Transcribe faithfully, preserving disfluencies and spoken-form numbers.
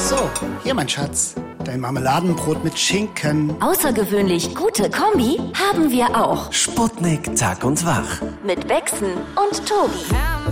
So, hier mein Schatz, dein Marmeladenbrot mit Schinken. Außergewöhnlich gute Kombi haben wir auch. Sputnik Tag und Wach. Mit Bexen und Tobi.